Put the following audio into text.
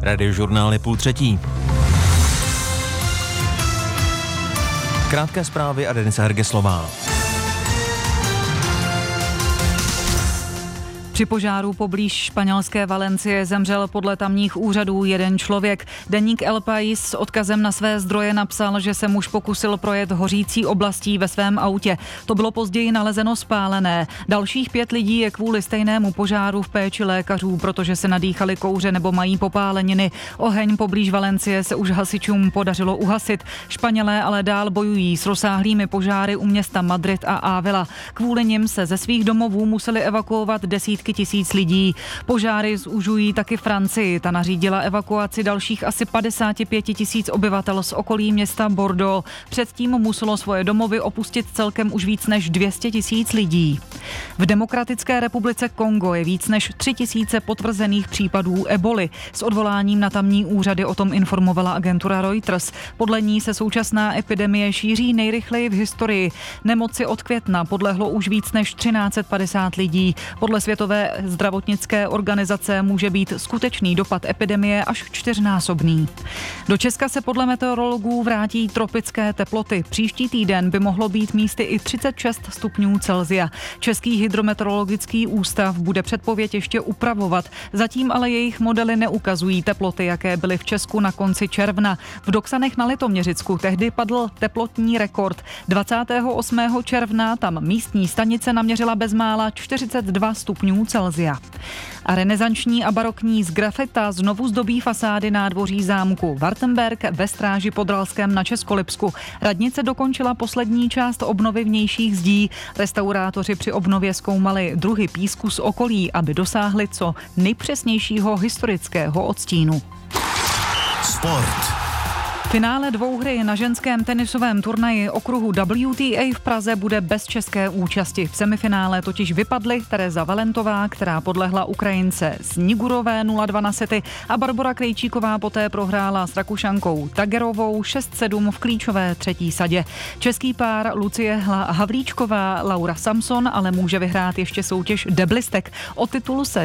Radiožurnál je 2:30. Krátké zprávy a Denisa Hergeslová. Při požáru poblíž španělské Valencie zemřel podle tamních úřadů jeden člověk. Deník El País s odkazem na své zdroje napsal, že se muž pokusil projet hořící oblastí ve svém autě. To bylo později nalezeno spálené. Dalších 5 lidí je kvůli stejnému požáru v péči lékařů, protože se nadýchali kouře nebo mají popáleniny. Oheň poblíž Valencie se už hasičům podařilo uhasit. Španělé ale dál bojují s rozsáhlými požáry u města Madrid a Ávila. Kvůli nim se ze svých domovů museli evakuovat desítky tisíc lidí. Požáry zužují taky Francii. Ta nařídila evakuaci dalších asi 55 tisíc obyvatel z okolí města Bordeaux. Předtím muselo svoje domovy opustit celkem už víc než 200 tisíc lidí. V Demokratické republice Kongo je víc než 3 tisíce potvrzených případů eboli. S odvoláním na tamní úřady o tom informovala agentura Reuters. Podle ní se současná epidemie šíří nejrychleji v historii. Nemoci od května podlehlo už víc než 1350 lidí. Podle Světové zdravotnické organizace může být skutečný dopad epidemie až 4násobný. Do Česka se podle meteorologů vrátí tropické teploty. Příští týden by mohlo být místy i 36 stupňů Celsia. Český hydrometeorologický ústav bude předpověď ještě upravovat. Zatím ale jejich modely neukazují teploty, jaké byly v Česku na konci června. V Doksanech na Litoměřicku tehdy padl teplotní rekord. 28. června tam místní stanice naměřila bezmála 42 stupňů Celsia. A renesanční a barokní sgrafita znovu zdobí fasády nádvoří zámku Wartenberg ve Stráži pod Ralskem na Českolipsku. Radnice dokončila poslední část obnovy vnějších zdí. Restaurátoři při obnově zkoumali druhy písku z okolí, aby dosáhli co nejpřesnějšího historického odstínu. Sport. Finále dvouhry na ženském tenisovém turnaji okruhu WTA v Praze bude bez české účasti. V semifinále totiž vypadly Tereza Valentová, která podlehla Ukrajince Snigurové 0-2 na sety, a Barbora Krejčíková poté prohrála s Rakušankou Tagerovou 6-7 v klíčové třetí sadě. Český pár Lucie Havlíčková, Laura Samson ale může vyhrát ještě soutěž deblistek. O titul se